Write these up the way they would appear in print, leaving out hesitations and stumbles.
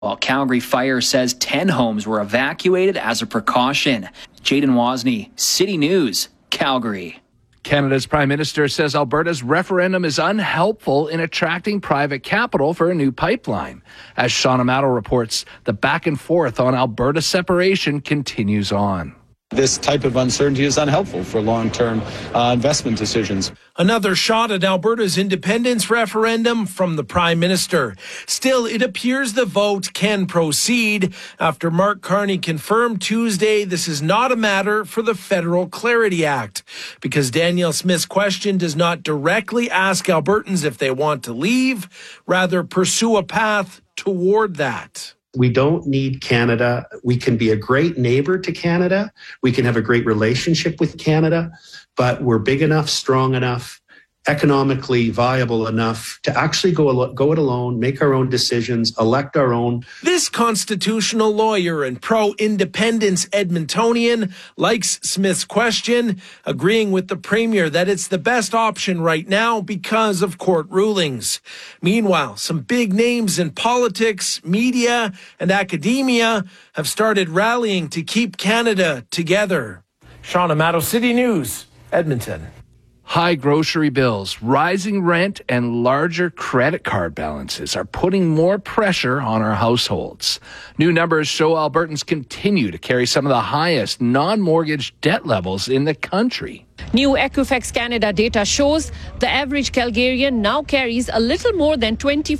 While Calgary Fire says 10 homes were evacuated as a precaution. Jayden Wozni, City News, Calgary. Canada's Prime Minister says Alberta's referendum is unhelpful in attracting private capital for a new pipeline. As Sean Amato reports, the back and forth on Alberta separation continues on. This type of uncertainty is unhelpful for long-term investment decisions. Another shot at Alberta's independence referendum from the Prime Minister. Still, it appears the vote can proceed after Mark Carney confirmed Tuesday this is not a matter for the Federal Clarity Act, because Danielle Smith's question does not directly ask Albertans if they want to leave, rather pursue a path toward that. We don't need Canada. We can be a great neighbor to Canada. We can have a great relationship with Canada, but we're big enough, strong enough, economically viable enough to actually go it alone, make our own decisions, elect our own. This constitutional lawyer and pro-independence Edmontonian likes Smith's question, agreeing with the Premier that it's the best option right now because of court rulings. Meanwhile, some big names in politics, media, and academia have started rallying to keep Canada together. Sean Amato, City News, Edmonton. High grocery bills, rising rent, and larger credit card balances are putting more pressure on our households. New numbers show Albertans continue to carry some of the highest non-mortgage debt levels in the country. New Equifax Canada data shows the average Calgarian now carries a little more than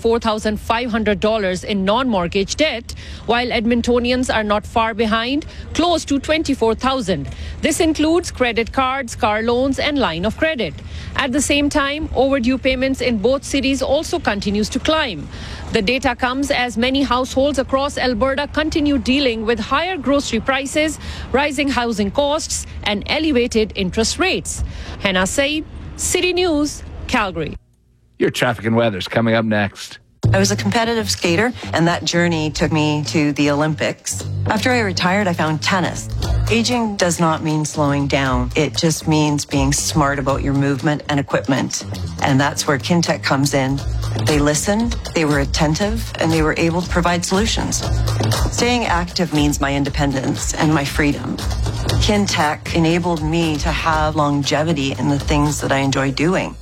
$24,500 in non-mortgage debt, while Edmontonians are not far behind, close to $24,000. This includes credit cards, car loans, and line of credit. At the same time, overdue payments in both cities also continues to climb. The data comes as many households across Alberta continue dealing with higher grocery prices, rising housing costs, and elevated interest rates. Hannah Said, City News, Calgary. Your traffic and weather's coming up next. I was a competitive skater, and that journey took me to the Olympics. After I retired, I found tennis. Aging does not mean slowing down. It just means being smart about your movement and equipment. And that's where Kintec comes in. They listened, they were attentive, and they were able to provide solutions. Staying active means my independence and my freedom. Kintec enabled me to have longevity in the things that I enjoy doing.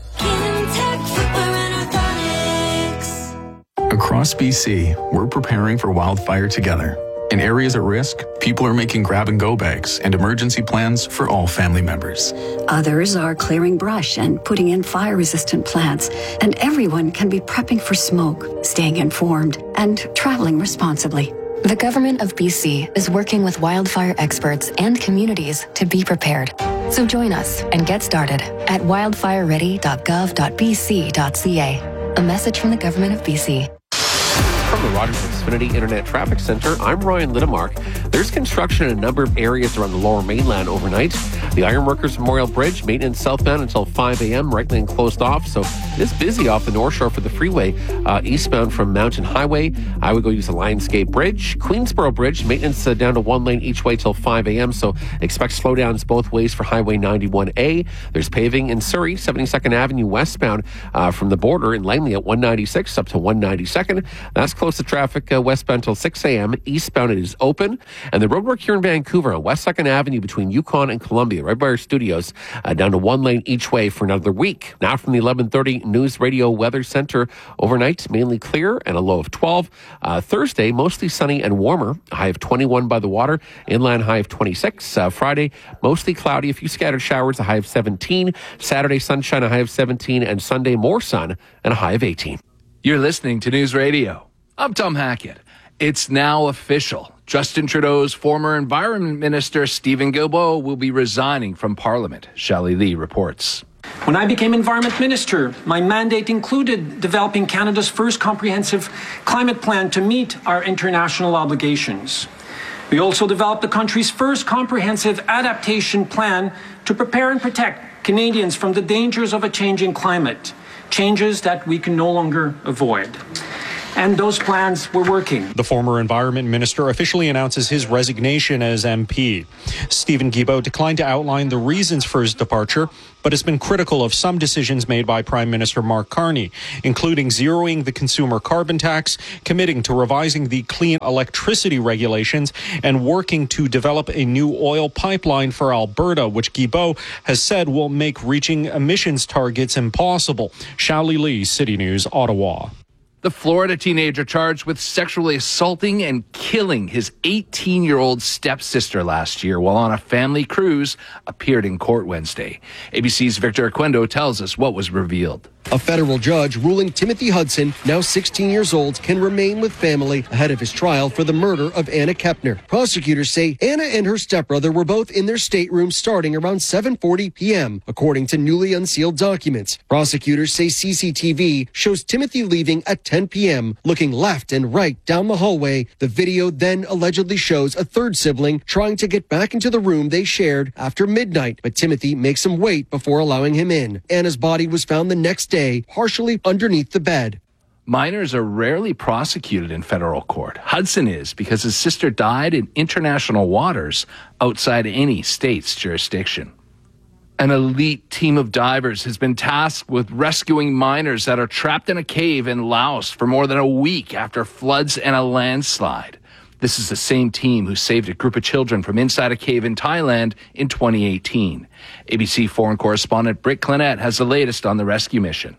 Across BC, we're preparing for wildfire together. In areas at risk, people are making grab-and-go bags and emergency plans for all family members. Others are clearing brush and putting in fire-resistant plants. And everyone can be prepping for smoke, staying informed, and traveling responsibly. The Government of BC is working with wildfire experts and communities to be prepared. So join us and get started at wildfireready.gov.bc.ca. A message from the Government of BC. From the Rogers Xfinity Internet Traffic Center, I'm Ryan Littemark. There's construction in a number of areas around the Lower Mainland overnight. The Ironworkers Memorial Bridge, maintenance southbound until 5 a.m., right lane closed off, so it is busy off the North Shore for the freeway. Eastbound from Mountain Highway, I would go use the Lionsgate Bridge. Queensboro Bridge, maintenance down to 1 lane each way till 5 a.m., so expect slowdowns both ways for Highway 91A. There's paving in Surrey, 72nd Avenue westbound from the border in Langley at 196 up to 192nd. That's close to traffic westbound till 6 a.m. Eastbound it is open. And the roadwork here in Vancouver on West 2nd Avenue between Yukon and Columbia, right by our studios, down to 1 lane each way for another week. Now from the 11:30 News Radio Weather Center, overnight mainly clear and a low of 12. Thursday, mostly sunny and warmer, a high of 21 by the water, inland high of 26. Friday, mostly cloudy, a few scattered showers, a high of 17. Saturday, sunshine, a high of 17. And Sunday, more sun and a high of 18. You're listening to News Radio. I'm Tom Hackett. It's now official. Justin Trudeau's former Environment Minister Stephen Guilbeault will be resigning from Parliament. Shelley Lee reports. When I became Environment Minister, my mandate included developing Canada's first comprehensive climate plan to meet our international obligations. We also developed the country's first comprehensive adaptation plan to prepare and protect Canadians from the dangers of a changing climate, changes that we can no longer avoid. and those plans were working. The former environment minister officially announces his resignation as MP. Stephen Guilbeault declined to outline the reasons for his departure, but has been critical of some decisions made by Prime Minister Mark Carney, including zeroing the consumer carbon tax, committing to revising the clean electricity regulations, and working to develop a new oil pipeline for Alberta, which Guilbeault has said will make reaching emissions targets impossible. Shally Lee, City News, Ottawa. The Florida teenager charged with sexually assaulting and killing his 18-year-old stepsister last year while on a family cruise appeared in court Wednesday. ABC's Victor Oquendo tells us what was revealed. A federal judge ruling Timothy Hudson, now 16 years old, can remain with family ahead of his trial for the murder of Anna Kepner. Prosecutors say Anna and her stepbrother were both in their stateroom starting around 7:40 p.m., according to newly unsealed documents. Prosecutors say CCTV shows Timothy leaving at 10 p.m., looking left and right down the hallway. The video then allegedly shows a third sibling trying to get back into the room they shared after midnight, but Timothy makes him wait before allowing him in. Anna's body was found the next day, partially underneath the bed. Minors are rarely prosecuted in federal court. Hudson is because his sister died in international waters outside any state's jurisdiction. An elite team of divers has been tasked with rescuing minors that are trapped in a cave in Laos for more than a week after floods and a landslide. This is the same team who saved a group of children from inside a cave in Thailand in 2018. ABC foreign correspondent Britt Clinette has the latest on the rescue mission.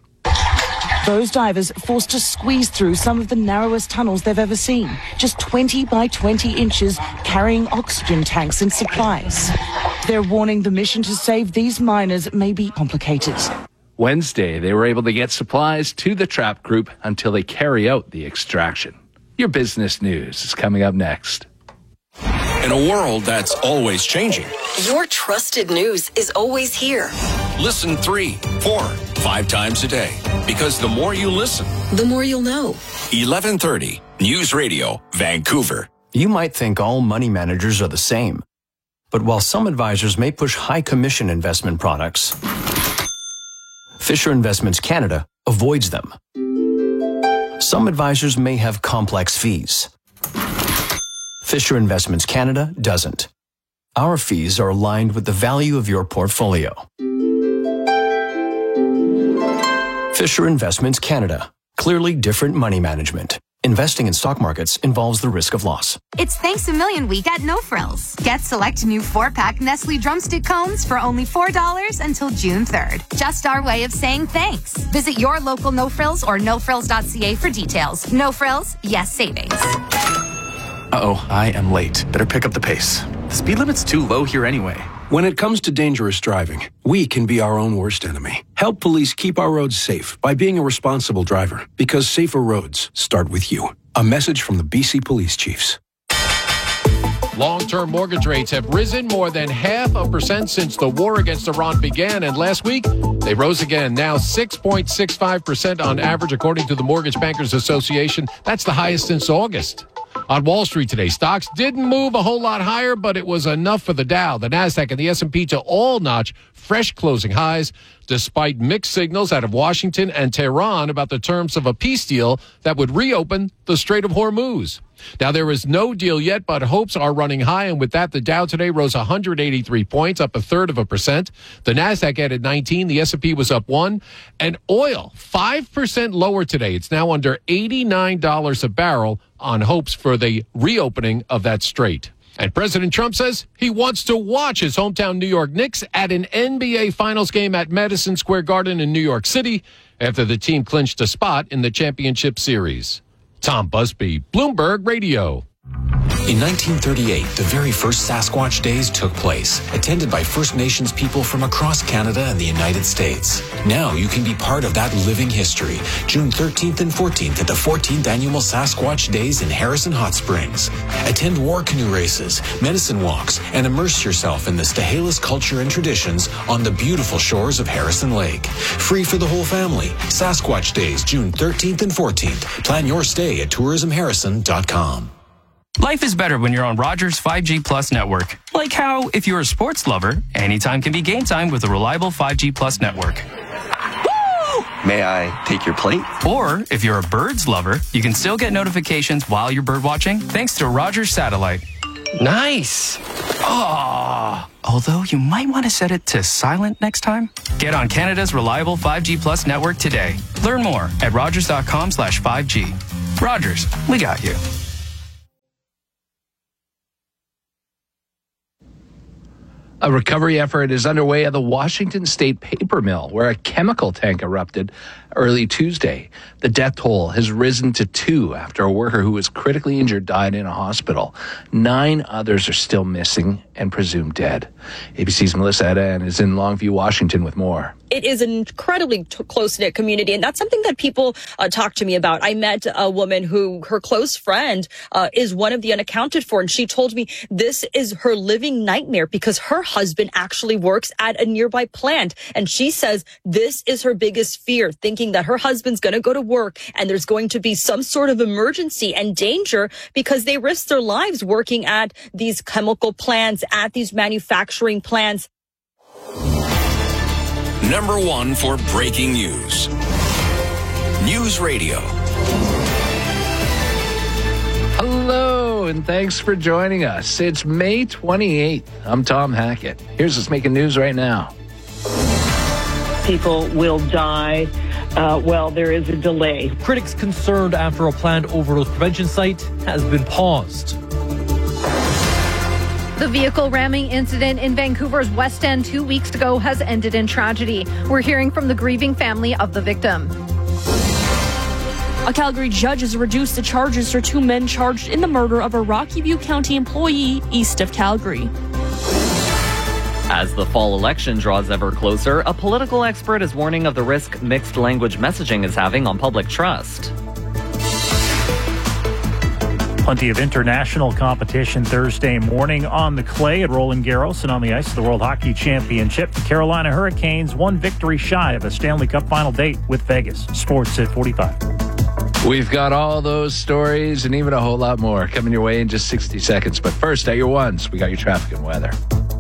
Those divers forced to squeeze through some of the narrowest tunnels they've ever seen, just 20 by 20 inches, carrying oxygen tanks and supplies. They're warning the mission to save these miners may be complicated. Wednesday, they were able to get supplies to the trapped group until they carry out the extraction. Your business news is coming up next. In a world that's always changing, your trusted news is always here. Listen 3, 4, 5 times a day. Because the more you listen, the more you'll know. 1130 News Radio, Vancouver. You might think all money managers are the same. But while some advisors may push high commission investment products, Fisher Investments Canada avoids them. Some advisors may have complex fees. Fisher Investments Canada doesn't. Our fees are aligned with the value of your portfolio. Fisher Investments Canada. Clearly different money management. Investing in stock markets involves the risk of loss. It's Thanks a Million Week at No Frills. Get select new 4-pack Nestle Drumstick cones for only $4 until June 3rd. Just our way of saying thanks. Visit your local No Frills or nofrills.ca for details. No Frills, yes savings. Uh-oh, I am late. Better pick up the pace. The speed limit's too low here anyway. When it comes to dangerous driving, we can be our own worst enemy. Help police keep our roads safe by being a responsible driver, because safer roads start with you. A message from the BC Police Chiefs. Long-term mortgage rates have risen more than 0.5% since the war against Iran began, and last week they rose again, now 6.65% on average, according to the Mortgage Bankers Association. That's the highest since August. On Wall Street today, stocks didn't move a whole lot higher, but it was enough for the Dow, the Nasdaq, and the S&P to all notch fresh closing highs, despite mixed signals out of Washington and Tehran about the terms of a peace deal that would reopen the Strait of Hormuz. Now, there is no deal yet, but hopes are running high, and with that, the Dow today rose 183 points, up 0.33%. The Nasdaq added 19, the S&P was up 1, and oil 5% lower today. It's now under $89 a barrel on hopes for the reopening of that strait. And President Trump says he wants to watch his hometown New York Knicks at an NBA Finals game at Madison Square Garden in New York City after the team clinched a spot in the championship series. Tom Busby, Bloomberg Radio. In 1938, the very first Sasquatch Days took place, attended by First Nations people from across Canada and the United States. Now you can be part of that living history. June 13th and 14th at the 14th Annual Sasquatch Days in Harrison Hot Springs. Attend war canoe races, medicine walks, and immerse yourself in the Stahelis culture and traditions on the beautiful shores of Harrison Lake. Free for the whole family. Sasquatch Days, June 13th and 14th. Plan your stay at tourismharrison.com. Life is better when you're on Rogers 5G Plus network. Like how, if you're a sports lover, anytime can be game time with a reliable 5G Plus network. May I take your plate? Or, if you're a birds lover, you can still get notifications while you're bird watching thanks to Rogers Satellite. Nice. Oh. Although you might want to set it to silent next time. Get on Canada's reliable 5G Plus network today. Learn more at rogers.com/5G. Rogers, we got you. A recovery effort is underway at the Washington State paper mill, where a chemical tank erupted early Tuesday. The death toll has risen to 2 after a worker who was critically injured died in a hospital. 9 others are still missing and presumed dead. ABC's Melissa Edan is in Longview, Washington with more. It is an incredibly close-knit community, and that's something that people talk to me about. I met a woman who, her close friend, is one of the unaccounted for, and she told me this is her living nightmare because her husband actually works at a nearby plant, and she says this is her biggest fear, thinking that her husband's going to go to work and there's going to be some sort of emergency and danger because they risk their lives working at these chemical plants, at these manufacturing plants. Number 1 for breaking news. News Radio. Hello, and thanks for joining us. It's May 28th. I'm Tom Hackett. Here's what's making news right now. People will die. There is a delay. Critics concerned after a planned overdose prevention site has been paused. The vehicle ramming incident in Vancouver's West End 2 weeks ago has ended in tragedy. We're hearing from the grieving family of the victim. A Calgary judge has reduced the charges for 2 men charged in the murder of a Rocky View County employee east of Calgary. As the fall election draws ever closer, a political expert is warning of the risk mixed language messaging is having on public trust. Plenty of international competition Thursday morning on the clay at Roland Garros and on the ice of the World Hockey Championship. The Carolina Hurricanes 1 victory shy of a Stanley Cup final date with Vegas. Sports at 45. We've got all those stories and even a whole lot more coming your way in just 60 seconds. But first, at your ones, we got your traffic and weather.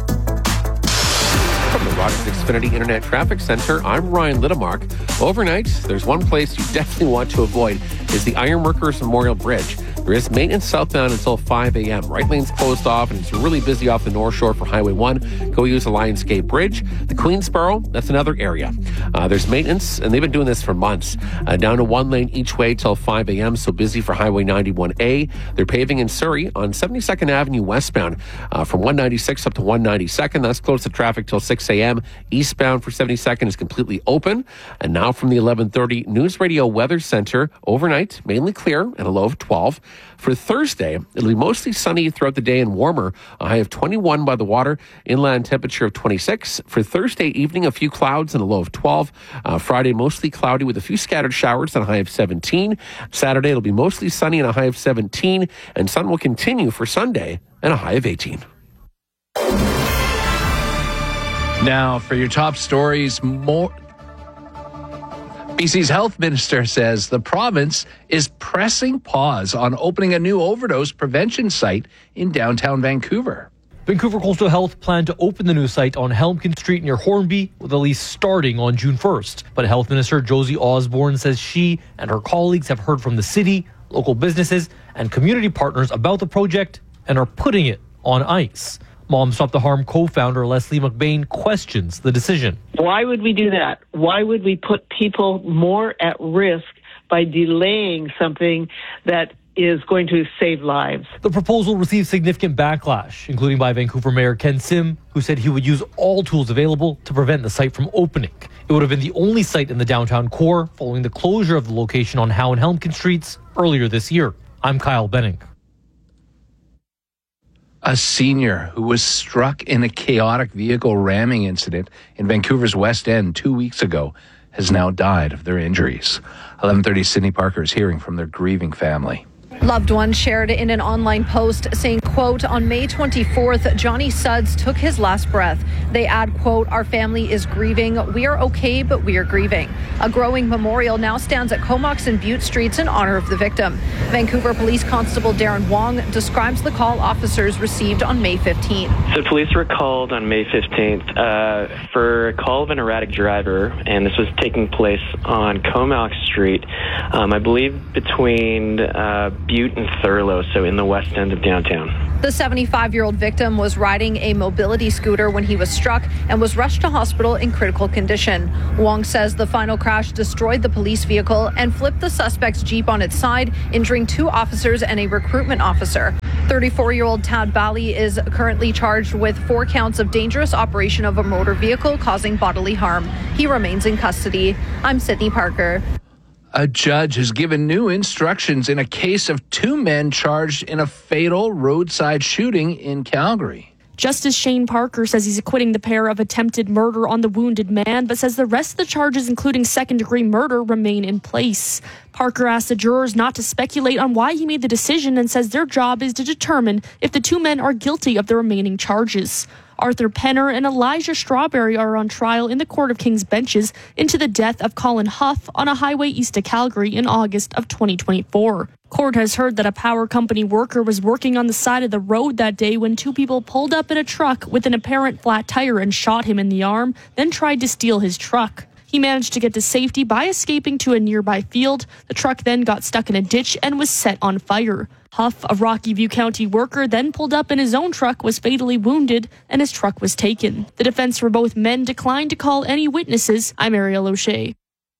From the Rogers Xfinity Internet Traffic Center, I'm Ryan Littlemark. Overnight, there's one place you definitely want to avoid is the Ironworkers Memorial Bridge. There is maintenance southbound until 5 a.m. Right lane's closed off, and it's really busy off the North Shore for Highway 1. Go use the Lionsgate Bridge. The Queensboro, that's another area. There's maintenance, and they've been doing this for months. Down to 1 lane each way till 5 a.m., so busy for Highway 91A. They're paving in Surrey on 72nd Avenue westbound from 196 up to 192nd. That's closed to traffic till 6 a.m. Eastbound for 72nd is completely open. And now from the 11:30 News Radio Weather Center, overnight, mainly clear and a low of 12. For Thursday, it'll be mostly sunny throughout the day and warmer. A high of 21 by the water, inland temperature of 26. For Thursday evening, a few clouds and a low of 12. Friday, mostly cloudy with a few scattered showers and a high of 17. Saturday, it'll be mostly sunny and a high of 17. And sun will continue for Sunday and a high of 18. Now, for your top stories, BC's health minister says the province is pressing pause on opening a new overdose prevention site in downtown Vancouver. Vancouver Coastal Health planned to open the new site on Helmkin Street near Hornby, with a lease starting on June 1st. But Health Minister Josie Osborne says she and her colleagues have heard from the city, local businesses, and community partners about the project and are putting it on ice. Mom Stop the Harm co-founder Leslie McBain questions the decision. Why would we do that? Why would we put people more at risk by delaying something that is going to save lives? The proposal received significant backlash, including by Vancouver Mayor Ken Sim, who said he would use all tools available to prevent the site from opening. It would have been the only site in the downtown core following the closure of the location on Howe and Helmkin Streets earlier this year. I'm Kyle Benning. A senior who was struck in a chaotic vehicle ramming incident in Vancouver's West End 2 weeks ago has now died of their injuries. 11:30 Sydney Parker is hearing from their grieving family. Loved ones shared in an online post saying, quote, on May 24th, Johnny Suds took his last breath. They add, quote, our family is grieving. We are okay, but we are grieving. A growing memorial now stands at Comox and Butte Streets in honor of the victim. Vancouver Police Constable Darren Wong describes the call officers received on May 15th. So police were called on May 15th for a call of an erratic driver, and this was taking place on Comox Street, I believe between Butte and Thurlow, so in the west end of downtown. The 75-year-old victim was riding a mobility scooter when he was struck and was rushed to hospital in critical condition. Wong says the final crash destroyed the police vehicle and flipped the suspect's Jeep on its side, injuring 2 officers and a recruitment officer. 34-year-old Tad Bali is currently charged with 4 counts of dangerous operation of a motor vehicle causing bodily harm. He remains in custody. I'm Sydney Parker. A judge has given new instructions in a case of 2 men charged in a fatal roadside shooting in Calgary. Justice Shane Parker says he's acquitting the pair of attempted murder on the wounded man, but says the rest of the charges, including second-degree murder, remain in place. Parker asked the jurors not to speculate on why he made the decision and says their job is to determine if the 2 men are guilty of the remaining charges. Arthur Penner and Elijah Strawberry are on trial in the Court of King's benches into the death of Colin Huff on a highway east of Calgary in August of 2024. Court has heard that a power company worker was working on the side of the road that day when 2 people pulled up in a truck with an apparent flat tire and shot him in the arm, then tried to steal his truck. He managed to get to safety by escaping to a nearby field. The truck then got stuck in a ditch and was set on fire. Huff, a Rocky View County worker, then pulled up in his own truck, was fatally wounded, and his truck was taken. The defense for both men declined to call any witnesses. I'm Ariel O'Shea.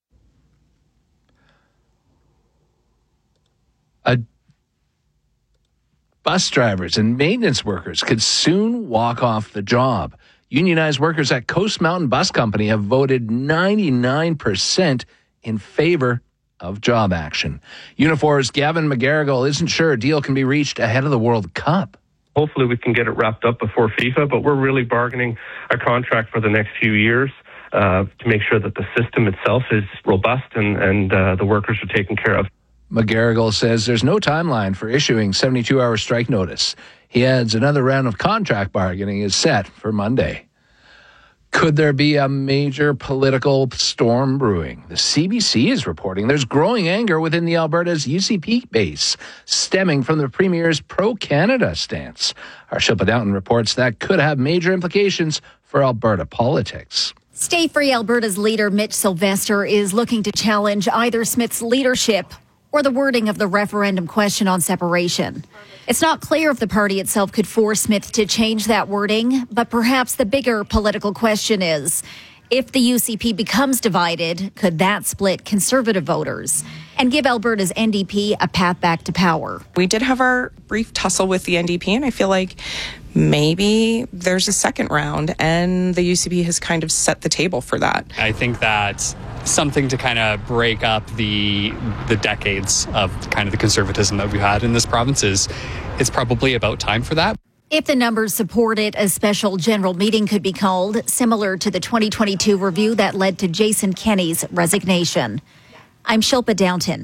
Bus drivers and maintenance workers could soon walk off the job. Unionized workers at Coast Mountain Bus Company have voted 99% in favor of job action. Unifor's Gavin McGarrigle isn't sure a deal can be reached ahead of the World Cup. Hopefully we can get it wrapped up before FIFA, but we're really bargaining a contract for the next few years to make sure that the system itself is robust and the workers are taken care of. McGarrigle says there's no timeline for issuing 72-hour strike notice. He adds another round of contract bargaining is set for Monday. Could there be a major political storm brewing? The CBC is reporting there's growing anger within the Alberta's UCP base, stemming from the Premier's pro-Canada stance. Our Shilpa Downton reports that could have major implications for Alberta politics. Stay Free Alberta's leader, Mitch Sylvester, is looking to challenge either Smith's leadership or the wording of the referendum question on separation. It's not clear if the party itself could force Smith to change that wording, but perhaps the bigger political question is, if the UCP becomes divided, could that split Conservative voters and give Alberta's NDP a path back to power? We did have our brief tussle with the NDP, and I feel like maybe there's a second round, and the UCP has kind of set the table for that. I think that's something to kind of break up the decades of kind of the conservatism that we've had in this province. It's probably about time for that. If the numbers support it, a special general meeting could be called, similar to the 2022 review that led to Jason Kenney's resignation. I'm Shilpa Downton.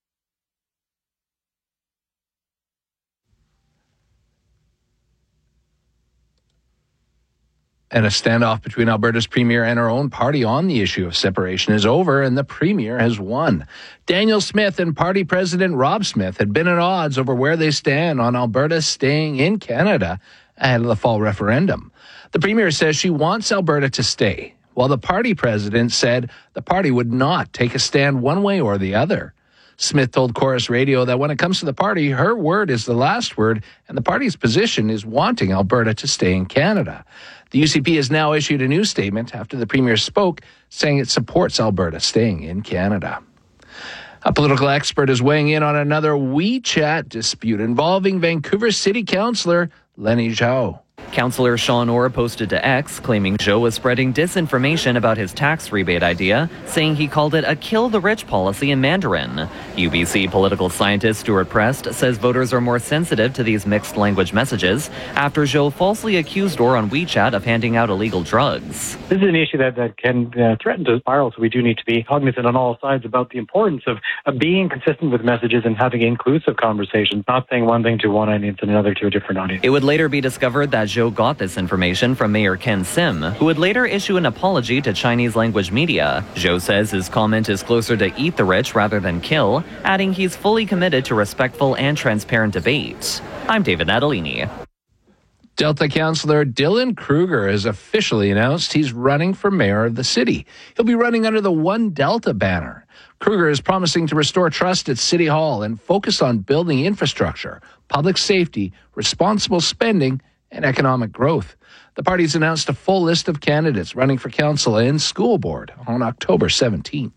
And a standoff between Alberta's Premier and her own party on the issue of separation is over, and the Premier has won. Daniel Smith and Party President Rob Smith had been at odds over where they stand on Alberta staying in Canada ahead of the fall referendum. The Premier says she wants Alberta to stay, while the party president said the party would not take a stand one way or the other. Smith told Chorus Radio that when it comes to the party, her word is the last word, and the party's position is wanting Alberta to stay in Canada. The UCP has now issued a new statement after the Premier spoke, saying it supports Alberta staying in Canada. A political expert is weighing in on another WeChat dispute involving Vancouver City Councillor Lenny Zhao. Councillor Sean Orr posted to X, claiming Zhou was spreading disinformation about his tax rebate idea, saying he called it a kill-the-rich policy in Mandarin. UBC political scientist Stuart Prest says voters are more sensitive to these mixed language messages after Zhou falsely accused Orr on WeChat of handing out illegal drugs. This is an issue that can threaten to spiral, so we do need to be cognizant on all sides about the importance of being consistent with messages and having inclusive conversations, not saying one thing to one audience and another to a different audience. It would later be discovered that Zhou got this information from Mayor Ken Sim, who would later issue an apology to Chinese language media. Zhou says his comment is closer to eat the rich rather than kill, adding he's fully committed to respectful and transparent debate. I'm David Natalini. Delta Councillor Dylan Kruger has officially announced he's running for mayor of the city. He'll be running under the One Delta banner. Kruger is promising to restore trust at City Hall and focus on building infrastructure, public safety, responsible spending, and economic growth. The party's announced a full list of candidates running for council and school board on October 17th.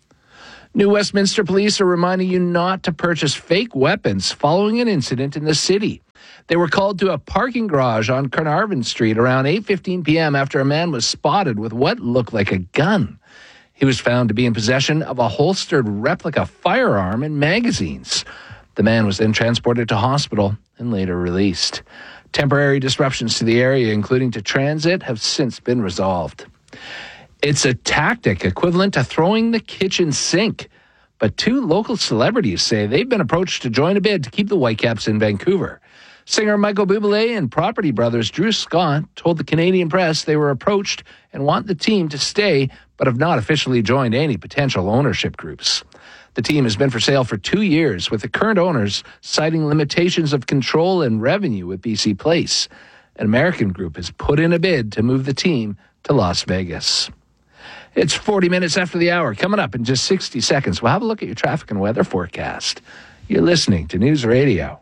New Westminster Police are reminding you not to purchase fake weapons following an incident in the city. They were called to a parking garage on Carnarvon Street around 8:15 p.m. after a man was spotted with what looked like a gun. He was found to be in possession of a holstered replica firearm and magazines. The man was then transported to hospital and later released. Temporary disruptions to the area, including to transit, have since been resolved. It's a tactic equivalent to throwing the kitchen sink. But two local celebrities say they've been approached to join a bid to keep the Whitecaps in Vancouver. Singer Michael Bublé and Property Brothers Drew Scott told the Canadian Press they were approached and want the team to stay, but have not officially joined any potential ownership groups. The team has been for sale for 2 years, with the current owners citing limitations of control and revenue with BC Place. An American group has put in a bid to move the team to Las Vegas. It's 40 minutes after the hour. Coming up in just 60 seconds, we'll have a look at your traffic and weather forecast. You're listening to News Radio.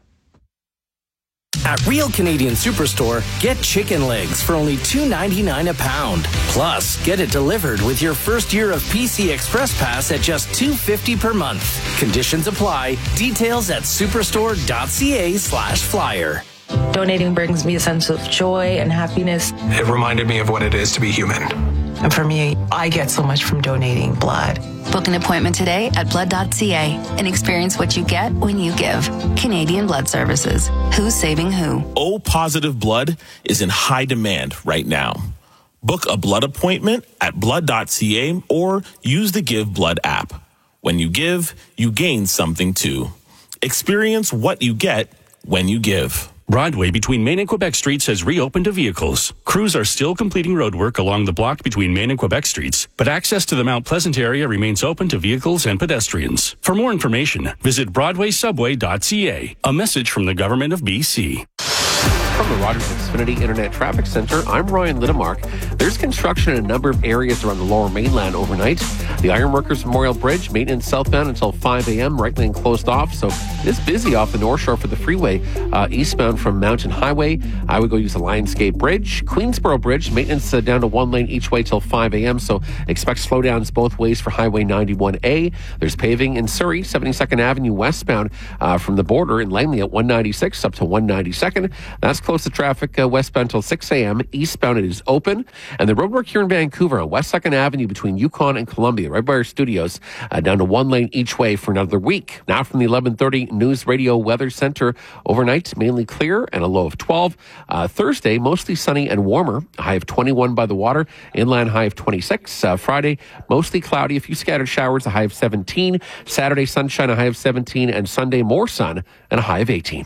At Real Canadian Superstore, get chicken legs for only $2.99 a pound. Plus, get it delivered with your first year of PC Express Pass at just $2.50 per month. Conditions apply. Details at superstore.ca/flyer. Donating brings me a sense of joy and happiness. It reminded me of what it is to be human. And for me, I get so much from donating blood. Book an appointment today at blood.ca and experience what you get when you give. Canadian Blood Services. Who's saving who? O-positive blood is in high demand right now. Book a blood appointment at blood.ca or use the Give Blood app. When you give, you gain something too. Experience what you get when you give. Broadway between Main and Quebec Streets has reopened to vehicles. Crews are still completing roadwork along the block between Main and Quebec Streets, but access to the Mount Pleasant area remains open to vehicles and pedestrians. For more information, visit BroadwaySubway.ca. A message from the Government of BC. From the Rogers Xfinity Internet Traffic Center, I'm Ryan Littemark. There's construction in a number of areas around the Lower Mainland overnight. The Ironworkers Memorial Bridge, maintenance southbound until 5 a.m., right lane closed off, so it is busy off the North Shore for the freeway. Eastbound from Mountain Highway, I would go use the Lionsgate Bridge. Queensboro Bridge, maintenance down to 1 lane each way till 5 a.m., so expect slowdowns both ways for Highway 91A. There's paving in Surrey, 72nd Avenue westbound from the border in Langley at 196 up to 192nd. That's close to traffic westbound till 6 a.m. Eastbound it is open. And the roadwork here in Vancouver on West 2nd Avenue between Yukon and Columbia, right by our studios, down to 1 lane each way for another week. Now from the 11:30 News Radio Weather Center, overnight mainly clear and a low of 12. Thursday, mostly sunny and warmer, a high of 21 by the water, inland high of 26. Friday, mostly cloudy, a few scattered showers, a high of 17. Saturday, sunshine, a high of 17. And Sunday, more sun and a high of 18.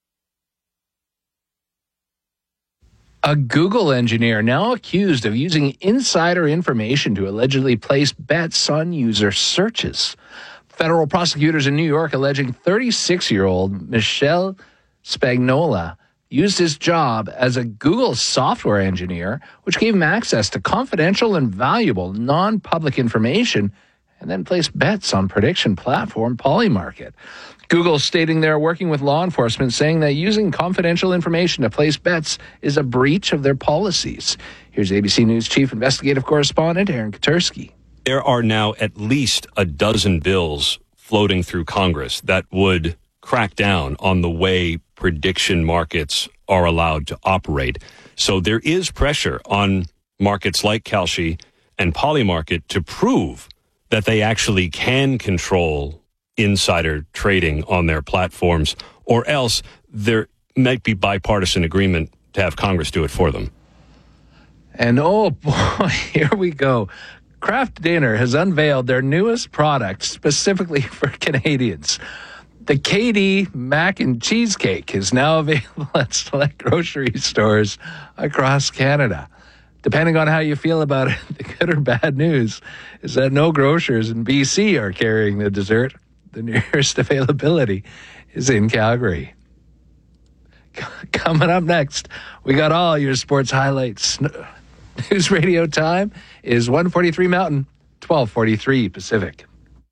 A Google engineer now accused of using insider information to allegedly place bets on user searches. Federal prosecutors in New York alleging 36-year-old Michelle Spagnola used his job as a Google software engineer, which gave him access to confidential and valuable non-public information, and then placed bets on prediction platform Polymarket. Google stating they're working with law enforcement, saying that using confidential information to place bets is a breach of their policies. Here's ABC News Chief Investigative Correspondent Aaron Katersky. There are now at least a dozen bills floating through Congress that would crack down on the way prediction markets are allowed to operate. So there is pressure on markets like Kalshi and Polymarket to prove that they actually can control insider trading on their platforms, or else there might be bipartisan agreement to have Congress do it for them. And oh boy, here we go. Kraft Dinner has unveiled their newest product specifically for Canadians. The KD Mac and Cheesecake is now available at select grocery stores across Canada. Depending on how you feel about it, the good or bad news is that no grocers in BC are carrying the dessert. The nearest availability is in Calgary. Coming up next, we got all your sports highlights. News radio time is 1:43 Mountain, 12:43 Pacific.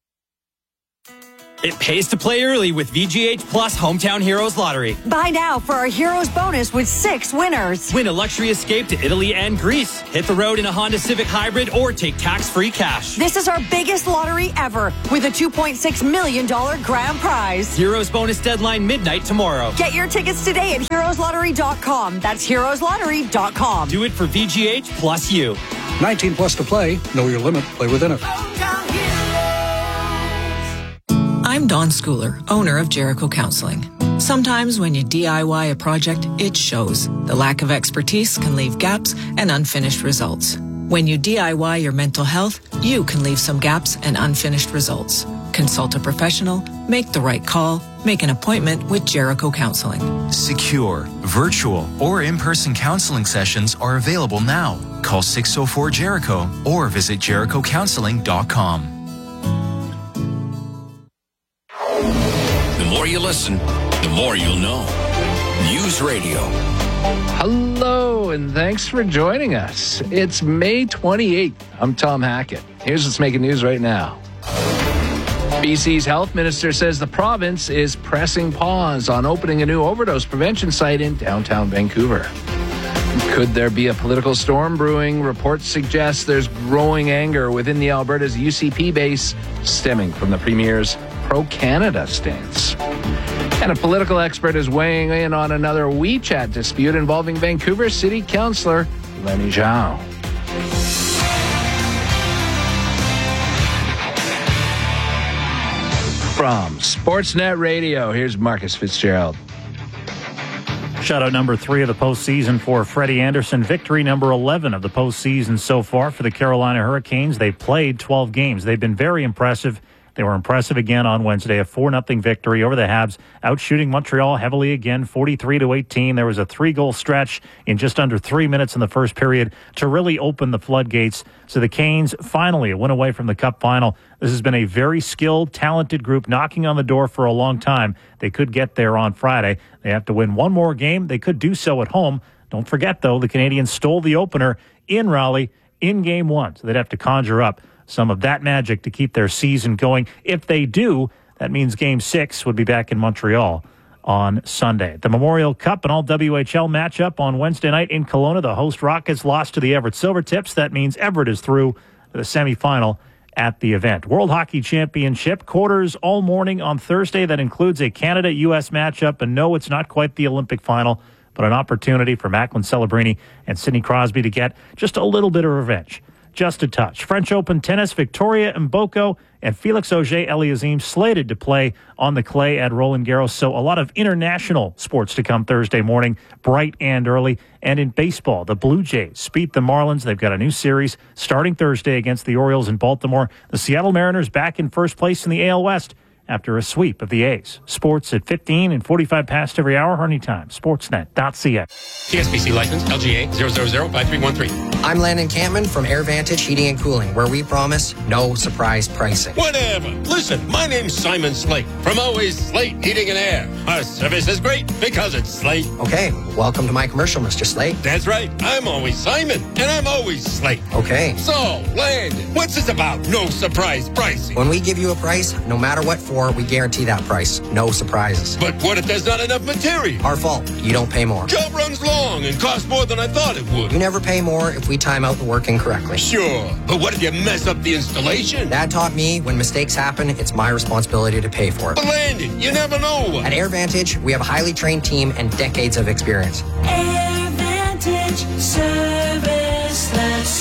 It pays to play early with VGH Plus Hometown Heroes Lottery. Buy now for our Heroes bonus with 6 winners. Win a luxury escape to Italy and Greece. Hit the road in a Honda Civic Hybrid or take tax-free cash. This is our biggest lottery ever with a $2.6 million grand prize. Heroes bonus deadline midnight tomorrow. Get your tickets today at heroeslottery.com. That's heroeslottery.com. Do it for VGH plus you. 19 plus to play. Know your limit. Play within it. I'm Dawn Schooler, owner of Jericho Counseling. Sometimes when you DIY a project, it shows. The lack of expertise can leave gaps and unfinished results. When you DIY your mental health, you can leave some gaps and unfinished results. Consult a professional, make the right call, make an appointment with Jericho Counseling. Secure, virtual, or in-person counseling sessions are available now. Call 604-JERICHO or visit jerichocounseling.com. The more you listen, the more you'll know. News Radio. Hello, and thanks for joining us. It's May 28th. I'm Tom Hackett. Here's what's making news right now. BC's health minister says the province is pressing pause on opening a new overdose prevention site in downtown Vancouver. Could there be a political storm brewing? Reports suggest there's growing anger within the Alberta's UCP base stemming from the Premier's pro-Canada stance. And a political expert is weighing in on another WeChat dispute involving Vancouver City Councillor Lenny Zhao. From Sportsnet Radio, here's Marcus Fitzgerald. Shutout number 3 of the postseason for Freddie Anderson. Victory number 11 of the postseason so far for the Carolina Hurricanes. They played 12 games. They've been very impressive. They were impressive again on Wednesday, a 4-0 victory over the Habs, outshooting Montreal heavily again, 43-18. There was a 3-goal stretch in just under 3 minutes in the first period to really open the floodgates. So the Canes finally went away from the Cup final. This has been a very skilled, talented group knocking on the door for a long time. They could get there on Friday. They have to win one more game. They could do so at home. Don't forget, though, the Canadians stole the opener in Raleigh in Game 1, so they'd have to conjure up some of that magic to keep their season going. If they do, that means Game 6 would be back in Montreal on Sunday. The Memorial Cup and all WHL matchup on Wednesday night in Kelowna. The host Rockets lost to the Everett Silvertips. That means Everett is through to the semifinal at the event. World Hockey Championship quarters all morning on Thursday. That includes a Canada-U.S. matchup. And no, it's not quite the Olympic final, but an opportunity for Macklin Celebrini and Sidney Crosby to get just a little bit of revenge. Just a touch. French Open tennis, Victoria Mboko and Felix Auger-Aliassime slated to play on the clay at Roland Garros. So a lot of international sports to come Thursday morning, bright and early. And in baseball, the Blue Jays beat the Marlins. They've got a new series starting Thursday against the Orioles in Baltimore. The Seattle Mariners back in first place in the AL West after a sweep of the A's. Sports at 15 and 45 past every hour or anytime. Sportsnet.ca. TSPC license LGA 0005313. I'm Landon Campman from Air Vantage Heating and Cooling, where we promise no surprise pricing. Whatever. Listen, my name's Simon Slate from Always Slate Heating and Air. Our service is great because it's Slate. Okay, welcome to my commercial, Mr. Slate. That's right. I'm always Simon, and I'm always Slate. Okay. So, Landon, what's this about no surprise pricing? When we give you a price, no matter what for for, we guarantee that price. No surprises. But what if there's not enough material? Our fault. You don't pay more. Job runs long and costs more than I thought it would. You never pay more if we time out the work incorrectly. Sure, but what if you mess up the installation? Dad taught me when mistakes happen, it's my responsibility to pay for it. But Landy, you never know. At AirVantage, we have a highly trained team and decades of experience. AirVantage service that's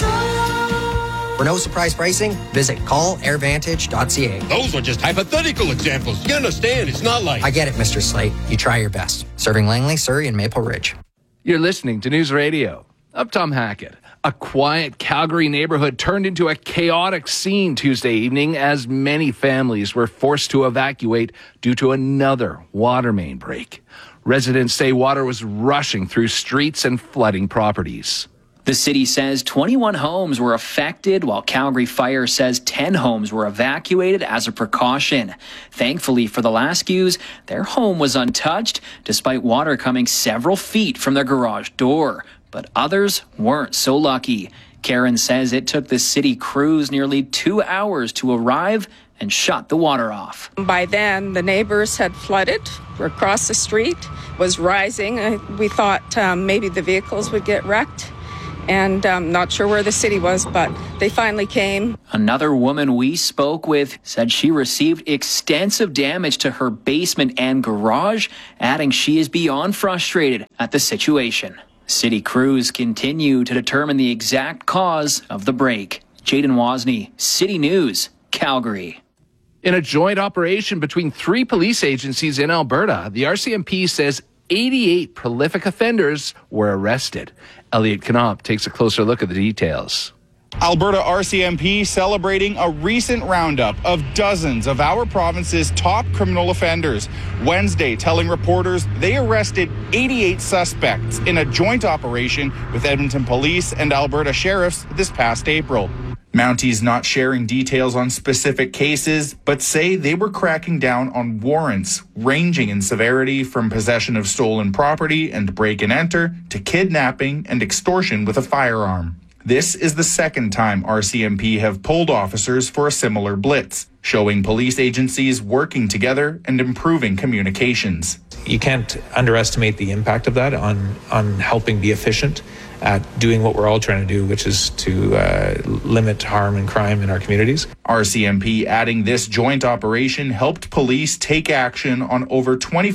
all. For no surprise pricing, visit callairvantage.ca. Those are just hypothetical examples. You understand, it's not like... I get it, Mr. Slate. You try your best. Serving Langley, Surrey, and Maple Ridge. You're listening to News Radio. I'm Tom Hackett. A quiet Calgary neighborhood turned into a chaotic scene Tuesday evening as many families were forced to evacuate due to another water main break. Residents say water was rushing through streets and flooding properties. The city says 21 homes were affected, while Calgary Fire says 10 homes were evacuated as a precaution. Thankfully for the Laskews, their home was untouched, despite water coming several feet from their garage door. But others weren't so lucky. Karen says it took the city crews nearly 2 hours to arrive and shut the water off. By then, the neighbors had flooded across the street, was rising. We thought maybe the vehicles would get wrecked. And not sure where the city was, but they finally came. Another woman we spoke with said she received extensive damage to her basement and garage, adding she is beyond frustrated at the situation. City crews continue to determine the exact cause of the break. Jaden Wozni, City News, Calgary. In a joint operation between 3 police agencies in Alberta, the RCMP says 88 prolific offenders were arrested. Elliot Knopp takes a closer look at the details. Alberta RCMP celebrating a recent roundup of dozens of our province's top criminal offenders. Wednesday, telling reporters they arrested 88 suspects in a joint operation with Edmonton Police and Alberta Sheriffs this past April. Mounties not sharing details on specific cases, but say they were cracking down on warrants ranging in severity from possession of stolen property and break and enter to kidnapping and extortion with a firearm. This is the second time RCMP have pulled officers for a similar blitz, showing police agencies working together and improving communications. You can't underestimate the impact of that on helping be efficient at doing what we're all trying to do, which is to limit harm and crime in our communities. RCMP adding this joint operation helped police take action on over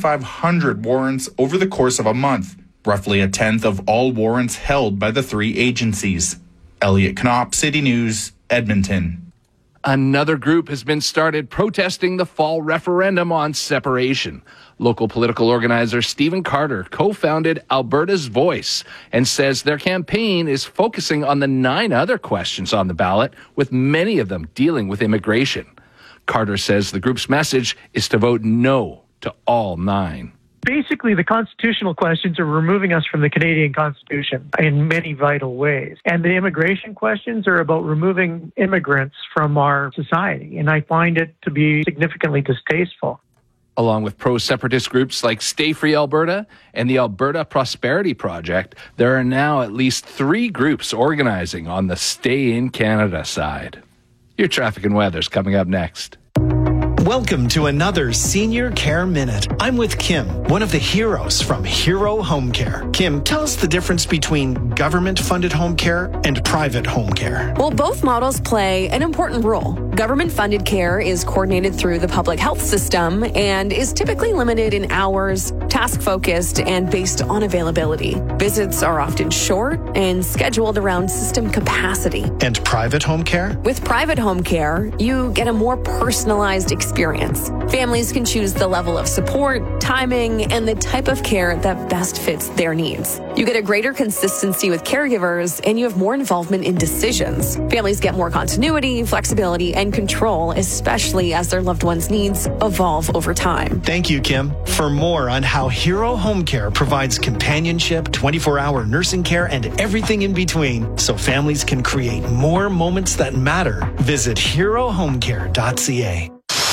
2,500 warrants over the course of a month, roughly a tenth of all warrants held by the 3 agencies. Elliot Knopp, City News, Edmonton. Another group has been started protesting the fall referendum on separation. Local political organizer Stephen Carter co-founded Alberta's Voice and says their campaign is focusing on the 9 other questions on the ballot, with many of them dealing with immigration. Carter says the group's message is to vote no to all 9. Basically, the constitutional questions are removing us from the Canadian Constitution in many vital ways. And the immigration questions are about removing immigrants from our society. And I find it to be significantly distasteful. Along with pro-separatist groups like Stay Free Alberta and the Alberta Prosperity Project, there are now at least 3 groups organizing on the Stay in Canada side. Your traffic and weather's coming up next. Welcome to another Senior Care Minute. I'm with Kim, one of the heroes from Hero Home Care. Kim, tell us the difference between government-funded home care and private home care. Well, both models play an important role. Government-funded care is coordinated through the public health system and is typically limited in hours, task-focused, and based on availability. Visits are often short and scheduled around system capacity. And private home care? With private home care, you get a more personalized experience. Families can choose the level of support, timing, and the type of care that best fits their needs. You get a greater consistency with caregivers, and you have more involvement in decisions. Families get more continuity, flexibility, and control, especially as their loved ones' needs evolve over time. Thank you, Kim. For more on how Hero Home Care provides companionship, 24-hour nursing care, and everything in between, so families can create more moments that matter, visit herohomecare.ca.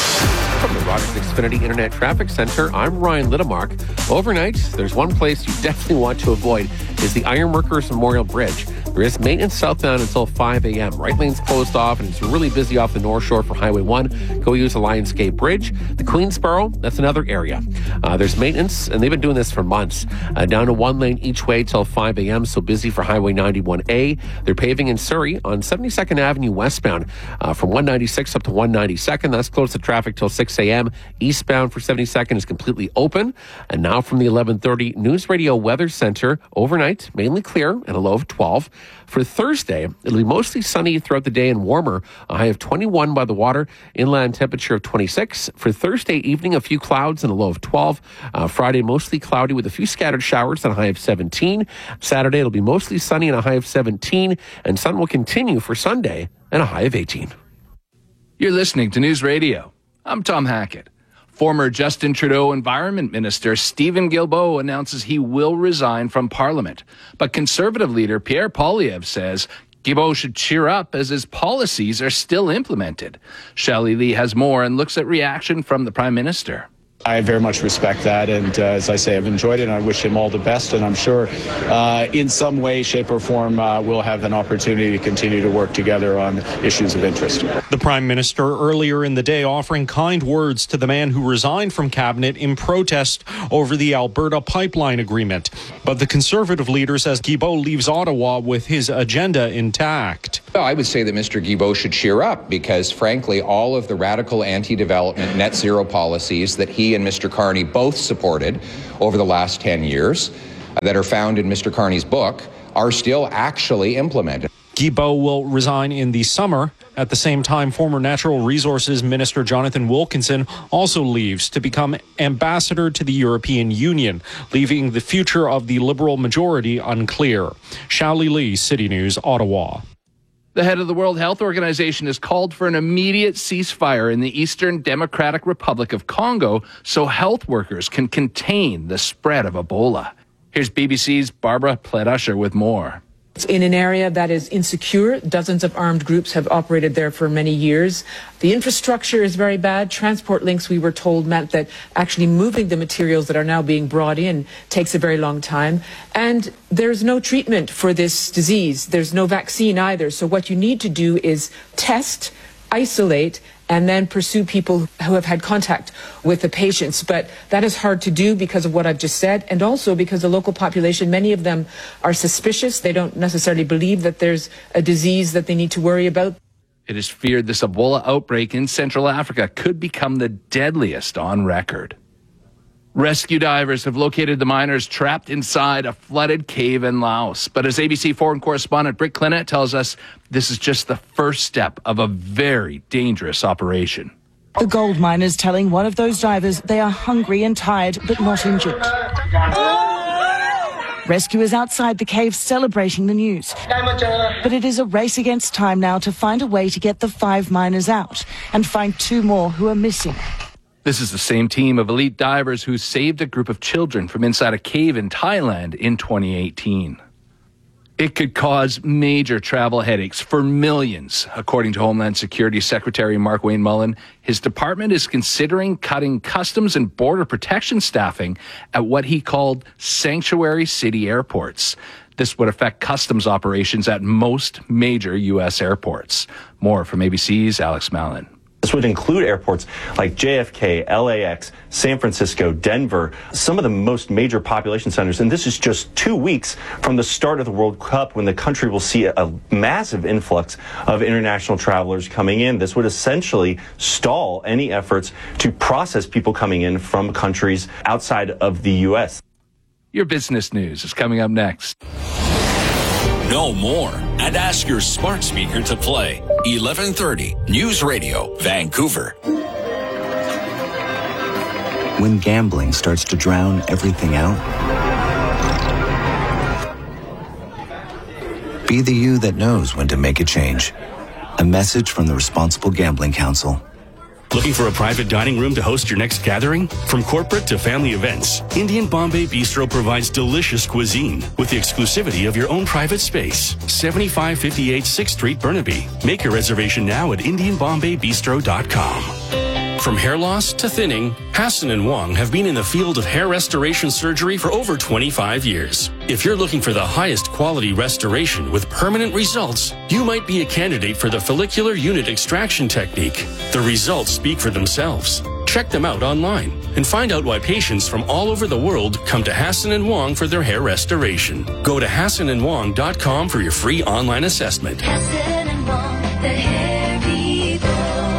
From the Rogers Xfinity Internet Traffic Center, I'm Ryan Littamark. Overnight, there's one place you definitely want to avoid is the Ironworkers Memorial Bridge. There is maintenance southbound until 5 a.m. Right lane's closed off, and it's really busy off the North Shore for Highway 1. Go use the Lionsgate Bridge. The Queensboro, that's another area. There's maintenance, and they've been doing this for months. Down to 1 lane each way till 5 a.m., so busy for Highway 91A. They're paving in Surrey on 72nd Avenue westbound from 196 up to 192nd. That's closed to traffic till 6 a.m. Eastbound for 72nd is completely open. And now from the 11:30 News Radio Weather Center, overnight, mainly clear and a low of 12. For Thursday, it'll be mostly sunny throughout the day and warmer. A high of 21 by the water, inland temperature of 26. For Thursday evening, a few clouds and a low of 12. Friday, mostly cloudy with a few scattered showers and a high of 17. Saturday, it'll be mostly sunny and a high of 17. And sun will continue for Sunday and a high of 18. You're listening to News Radio. I'm Tom Hackett. Former Justin Trudeau Environment Minister Stephen Guilbeault announces he will resign from Parliament. But Conservative leader Pierre Poilievre says Guilbeault should cheer up as his policies are still implemented. Shelley Lee has more and looks at reaction from the Prime Minister. I very much respect that, and as I say, I've enjoyed it, and I wish him all the best, and I'm sure in some way, shape, or form, we'll have an opportunity to continue to work together on issues of interest. The Prime Minister earlier in the day offering kind words to the man who resigned from Cabinet in protest over the Alberta pipeline agreement. But the Conservative leader says Guilbeault leaves Ottawa with his agenda intact. Well, I would say that Mr. Guilbeault should cheer up because, frankly, all of the radical anti-development net zero policies that he and Mr. Carney both supported over the last 10 years that are found in Mr. Carney's book are still actually implemented. Guilbeault will resign in the summer. At the same time, former Natural Resources Minister Jonathan Wilkinson also leaves to become ambassador to the European Union, leaving the future of the Liberal majority unclear. Shelley Lee, City News, Ottawa. The head of the World Health Organization has called for an immediate ceasefire in the Eastern Democratic Republic of Congo so health workers can contain the spread of Ebola. Here's BBC's Barbara Pledusher with more. It's in an area that is insecure. Dozens of armed groups have operated there for many years. The infrastructure is very bad. Transport links, we were told, meant that actually moving the materials that are now being brought in takes a very long time. And there's no treatment for this disease. There's no vaccine either. So what you need to do is test, isolate, and then pursue people who have had contact with the patients. But that is hard to do because of what I've just said, and also because the local population, many of them are suspicious. They don't necessarily believe that there's a disease that they need to worry about. It is feared this Ebola outbreak in Central Africa could become the deadliest on record. Rescue divers have located the miners trapped inside a flooded cave in Laos. But as ABC foreign correspondent Britt Clinett tells us, this is just the first step of a very dangerous operation. The gold miners telling one of those divers they are hungry and tired, but not injured. Rescuers outside the cave celebrating the news. But it is a race against time now to find a way to get the 5 miners out and find 2 more who are missing. This is the same team of elite divers who saved a group of children from inside a cave in Thailand in 2018. It could cause major travel headaches for millions, according to Homeland Security Secretary Mark Wayne Mullen. His department is considering cutting customs and border protection staffing at what he called sanctuary city airports. This would affect customs operations at most major U.S. airports. More from ABC's Alex Mallon. This would include airports like JFK, LAX, San Francisco, Denver, some of the most major population centers. And this is just 2 weeks from the start of the World Cup when the country will see a massive influx of international travelers coming in. This would essentially stall any efforts to process people coming in from countries outside of the U.S. Your business news is coming up next. Know more and ask your smart speaker to play 1130 News Radio, Vancouver. When gambling starts to drown everything out, be the you that knows when to make a change. A message from the Responsible Gambling Council. Looking for a private dining room to host your next gathering? From corporate to family events, Indian Bombay Bistro provides delicious cuisine with the exclusivity of your own private space. 7558 6th Street, Burnaby. Make your reservation now at IndianBombayBistro.com. From hair loss to thinning, Hassan and Wong have been in the field of hair restoration surgery for over 25 years. If you're looking for the highest quality restoration with permanent results, you might be a candidate for the follicular unit extraction technique. The results speak for themselves. Check them out online and find out why patients from all over the world come to Hassan and Wong for their hair restoration. Go to HassanandWong.com for your free online assessment. Hassan and Wong, the hair people.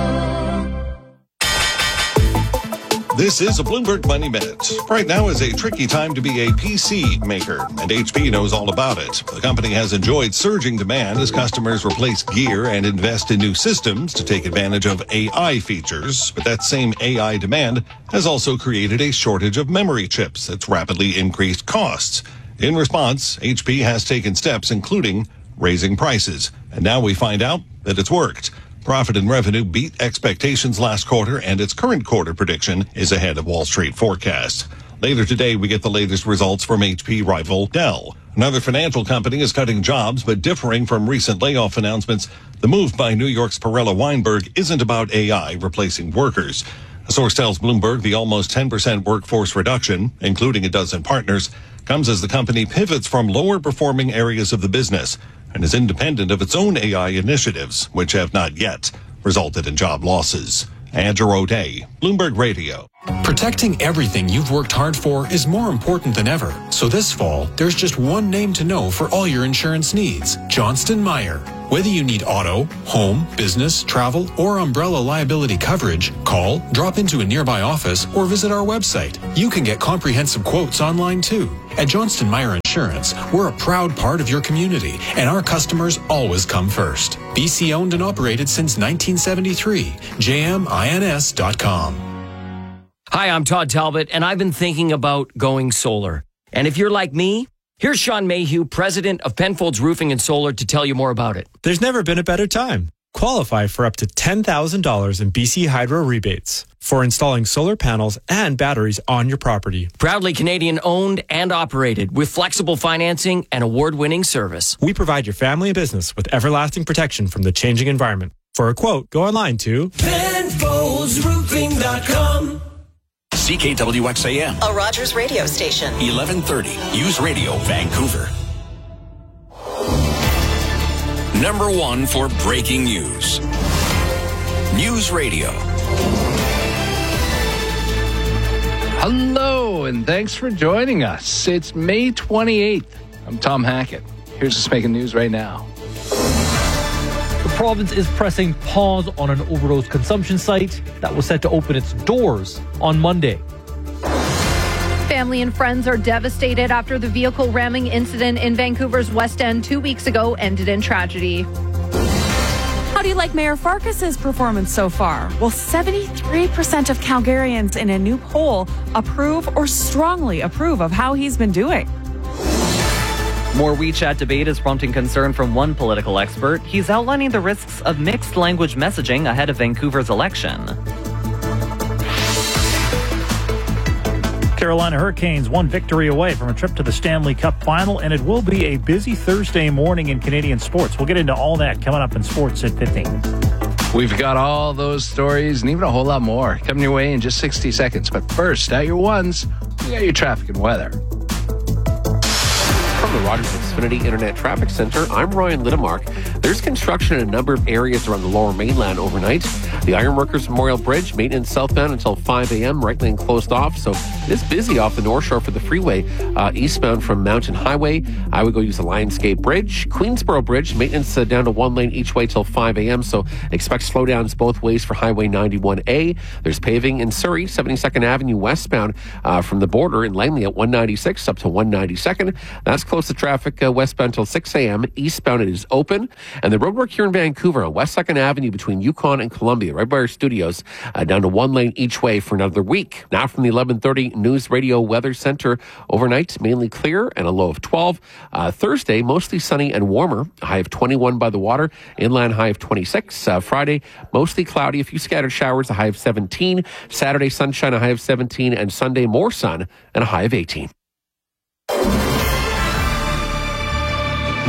This is a Bloomberg Money Minute. Right now is a tricky time to be a PC maker, and HP knows all about it. The company has enjoyed surging demand as customers replace gear and invest in new systems to take advantage of AI features. But that same AI demand has also created a shortage of memory chips that's rapidly increased costs. In response, HP has taken steps, including raising prices. And now we find out that it's worked. Profit and revenue beat expectations last quarter, and its current quarter prediction is ahead of Wall Street forecasts. Later today, we get the latest results from HP rival Dell. Another financial company is cutting jobs, but differing from recent layoff announcements, the move by New York's Perella Weinberg isn't about AI replacing workers. A source tells Bloomberg the almost 10% workforce reduction, including a dozen partners, comes as the company pivots from lower-performing areas of the business and is independent of its own AI initiatives, which have not yet resulted in job losses. Andrew O'Day, Bloomberg Radio. Protecting everything you've worked hard for is more important than ever. So this fall, there's just one name to know for all your insurance needs: Johnston Meyer. Whether you need auto, home, business, travel, or umbrella liability coverage, call, drop into a nearby office, or visit our website. You can get comprehensive quotes online too. At Johnston Meyer Insurance, we're a proud part of your community, and our customers always come first. BC owned and operated since 1973. JMINS.com. Hi, I'm Todd Talbot, and I've been thinking about going solar. And if you're like me, here's Sean Mayhew, president of Penfolds Roofing and Solar, to tell you more about it. There's never been a better time. Qualify for up to $10,000 in BC Hydro rebates for installing solar panels and batteries on your property. Proudly Canadian owned and operated with flexible financing and award-winning service. We provide your family and business with everlasting protection from the changing environment. For a quote, go online to PenfoldsRoofing.com. CKWXAM, a Rogers radio station. 1130 News Radio, Vancouver. Number one for breaking news. News Radio. Hello, and thanks for joining us. It's May 28th. I'm Tom Hackett. Here's what's making news right now. The province is pressing pause on an overdose consumption site that was set to open its doors on Monday. Family and friends are devastated after the vehicle ramming incident in Vancouver's West End 2 weeks ago ended in tragedy. How do you like Mayor Farkas's performance so far? Well, 73% of Calgarians in a new poll approve or strongly approve of how he's been doing. More WeChat debate is prompting concern from one political expert. He's outlining the risks of mixed language messaging ahead of Vancouver's election. Carolina Hurricanes one victory away from a trip to the Stanley Cup final, and it will be a busy Thursday morning in Canadian sports. We'll get into all that coming up in sports at 15. We've got all those stories and even a whole lot more coming your way in just 60 seconds. But first, at your ones, we got your traffic and weather. From the Rogers Xfinity Internet Traffic Center, I'm Ryan Lidemark. There's construction in a number of areas around the Lower Mainland overnight. The Ironworkers Memorial Bridge, maintenance southbound until 5 a.m., right lane closed off. So it is busy off the North Shore for the freeway. Eastbound from Mountain Highway, I would go use the Lionsgate Bridge. Queensboro Bridge, maintenance down to 1 lane each way till 5 a.m. So expect slowdowns both ways for Highway 91A. There's paving in Surrey, 72nd Avenue westbound from the border in Langley at 196 up to 192nd. That's close to traffic westbound till 6 a.m. Eastbound it is open. And the roadwork here in Vancouver on West 2nd Avenue between Yukon and Columbia, right by our studios, down to 1 lane each way for another week. Now from the 1130 News Radio Weather Center, overnight mainly clear and a low of 12. Thursday, mostly sunny and warmer, a high of 21 by the water, inland high of 26. Friday, mostly cloudy, a few scattered showers, a high of 17. Saturday, sunshine, a high of 17. And Sunday, more sun and a high of 18.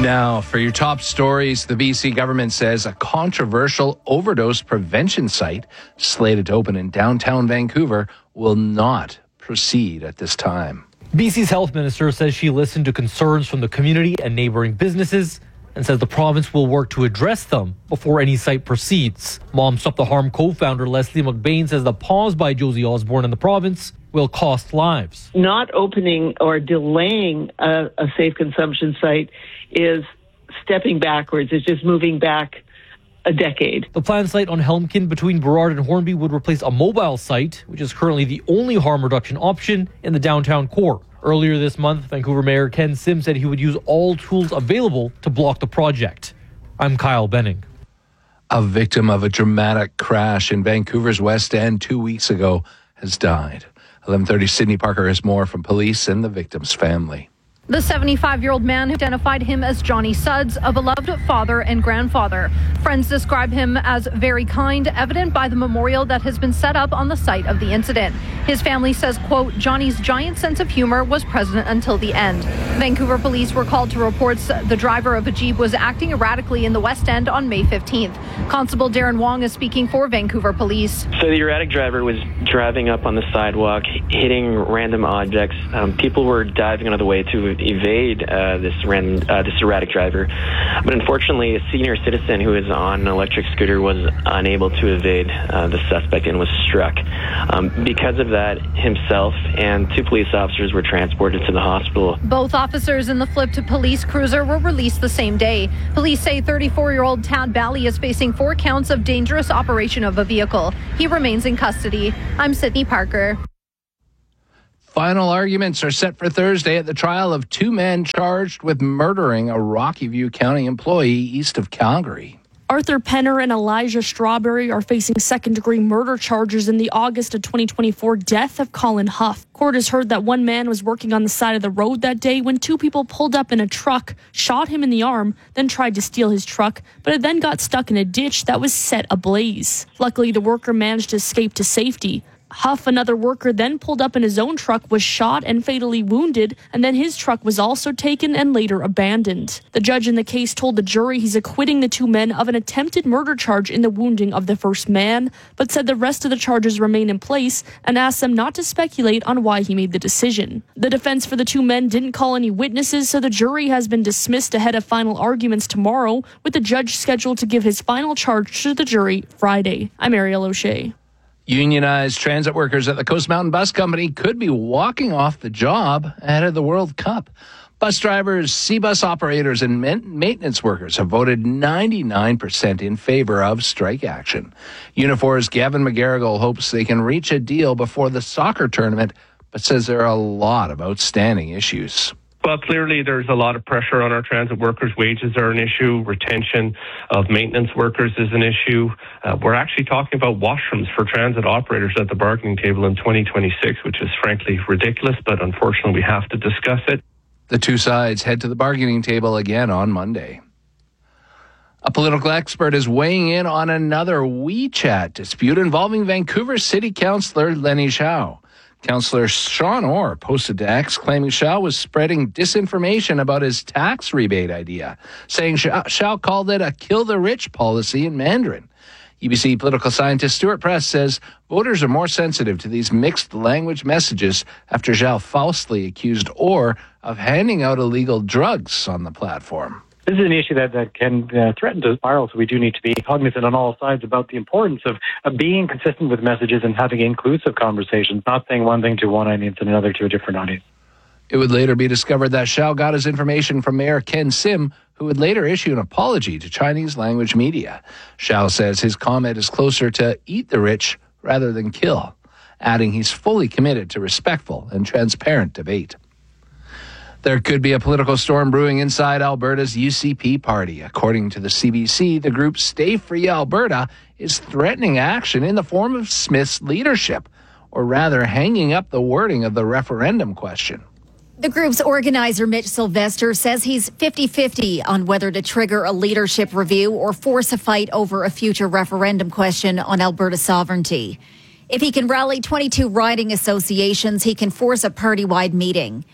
Now, for your top stories, the BC government says a controversial overdose prevention site slated to open in downtown Vancouver will not proceed at this time. BC's health minister says she listened to concerns from the community and neighboring businesses and says the province will work to address them before any site proceeds. Mom Stop the Harm co-founder Leslie McBain says the pause by Josie Osborne in the province will cost lives. Not opening or delaying a safe consumption site is stepping backwards. It's just moving back a decade. The planned site on Helmkin between Burrard and Hornby would replace a mobile site, which is currently the only harm reduction option in the downtown core. Earlier this month, Vancouver Mayor Ken Sim said he would use all tools available to block the project. I'm Kyle Benning. A victim of a dramatic crash in Vancouver's West End 2 weeks ago has died. 11:30 Sydney Parker has more from police and the victim's family. The 75-year-old man who identified him as Johnny Suds, a beloved father and grandfather. Friends describe him as very kind, evident by the memorial that has been set up on the site of the incident. His family says, quote, Johnny's giant sense of humor was present until the end. Vancouver police were called to reports the driver of a Jeep was acting erratically in the West End on May 15th. Constable Darren Wong is speaking for Vancouver police. So the erratic driver was driving up on the sidewalk, hitting random objects. People were diving out of the way to evade this erratic driver. But unfortunately, a senior citizen who was on an electric scooter was unable to evade the suspect and was struck. Because of that, himself and 2 police officers were transported to the hospital. Both officers in the flipped police cruiser were released the same day. Police say 34-year-old Tad Bally is facing 4 counts of dangerous operation of a vehicle. He remains in custody. I'm Sydney Parker. Final arguments are set for Thursday at the trial of 2 men charged with murdering a Rocky View County employee east of Calgary. Arthur Penner and Elijah Strawberry are facing second-degree murder charges in the August of 2024 death of Colin Huff. Court has heard that one man was working on the side of the road that day when 2 people pulled up in a truck, shot him in the arm, then tried to steal his truck, but it then got stuck in a ditch that was set ablaze. Luckily, the worker managed to escape to safety. Huff, another worker, then pulled up in his own truck, was shot and fatally wounded, and then his truck was also taken and later abandoned. The judge in the case told the jury he's acquitting the 2 men of an attempted murder charge in the wounding of the first man, but said the rest of the charges remain in place and asked them not to speculate on why he made the decision. The defense for the 2 men didn't call any witnesses, so the jury has been dismissed ahead of final arguments tomorrow, with the judge scheduled to give his final charge to the jury Friday. I'm Ariel O'Shea. Unionized transit workers at the Coast Mountain Bus Company could be walking off the job ahead of the World Cup. Bus drivers, C-bus operators, and maintenance workers have voted 99% in favor of strike action. Unifor's Gavin McGarrigle hopes they can reach a deal before the soccer tournament, but says there are a lot of outstanding issues. Well, clearly there's a lot of pressure on our transit workers. Wages are an issue. Retention of maintenance workers is an issue. We're actually talking about washrooms for transit operators at the bargaining table in 2026, which is frankly ridiculous, but unfortunately we have to discuss it. The 2 sides head to the bargaining table again on Monday. A political expert is weighing in on another WeChat dispute involving Vancouver City Councillor Lenny Xiao. Councillor Sean Orr posted to X claiming Xiao was spreading disinformation about his tax rebate idea, saying Xiao called it a kill the rich policy in Mandarin. UBC political scientist Stuart Press says voters are more sensitive to these mixed language messages after Xiao falsely accused Orr of handing out illegal drugs on the platform. This is an issue that can threaten to spiral, so we do need to be cognizant on all sides about the importance of being consistent with messages and having inclusive conversations, not saying one thing to one audience and another to a different audience. It would later be discovered that Xiao got his information from Mayor Ken Sim, who would later issue an apology to Chinese language media. Xiao says his comment is closer to eat the rich rather than kill, adding he's fully committed to respectful and transparent debate. There could be a political storm brewing inside Alberta's UCP party. According to the CBC, the group Stay Free Alberta is threatening action in the form of Smith's leadership, or rather hanging up the wording of the referendum question. The group's organizer, Mitch Sylvester, says he's 50-50 on whether to trigger a leadership review or force a fight over a future referendum question on Alberta sovereignty. If he can rally 22 riding associations, he can force a party-wide meeting.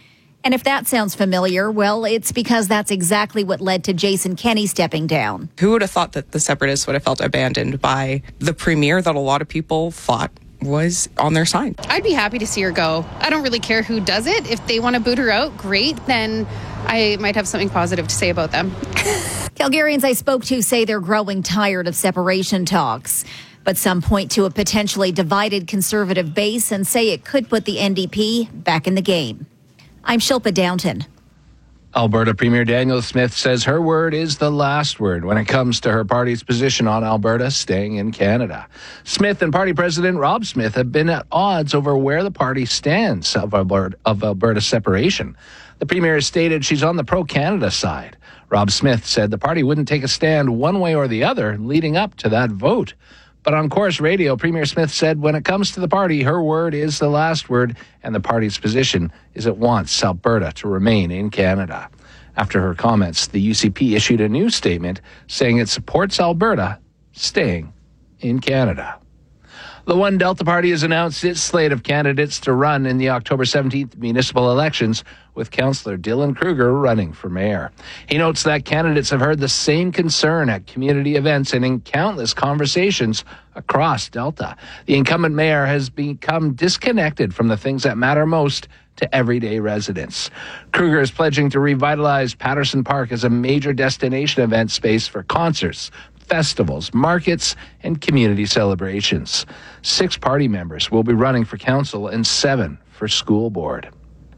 And if that sounds familiar, well, it's because that's exactly what led to Jason Kenney stepping down. Who would have thought that the Separatists would have felt abandoned by the premier that a lot of people thought was on their side? I'd be happy to see her go. I don't really care who does it. If they want to boot her out, great. Then I might have something positive to say about them. Calgarians I spoke to say they're growing tired of separation talks. But some point to a potentially divided Conservative base and say it could put the NDP back in the game. I'm Shilpa Downton. Alberta Premier Danielle Smith says her word is the last word when it comes to her party's position on Alberta staying in Canada. Smith and party president Rob Smith have been at odds over where the party stands of Alberta separation. The premier has stated she's on the pro-Canada side. Rob Smith said the party wouldn't take a stand one way or the other leading up to that vote. But on Chorus Radio, Premier Smith said when it comes to the party, her word is the last word, and the party's position is it wants Alberta to remain in Canada. After her comments, the UCP issued a news statement saying it supports Alberta staying in Canada. The One Delta Party has announced its slate of candidates to run in the October 17th municipal elections, with Councillor Dylan Kruger running for mayor. He notes that candidates have heard the same concern at community events and in countless conversations across Delta. The incumbent mayor has become disconnected from the things that matter most to everyday residents. Kruger is pledging to revitalize Patterson Park as a major destination event space for concerts, festivals, markets, and community celebrations. 6 party members will be running for council and 7 for school board.